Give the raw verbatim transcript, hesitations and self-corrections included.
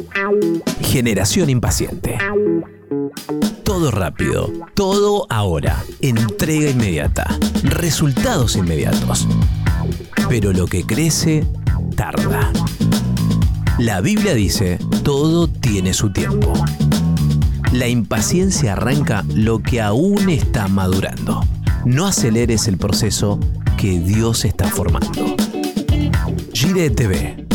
Generación impaciente. Todo rápido, todo ahora. Entrega inmediata, resultados inmediatos. Pero lo que crece, tarda. La Biblia dice, todo tiene su tiempo. La impaciencia arranca lo que aún está madurando. No aceleres el proceso que Dios está formando. Gire T V.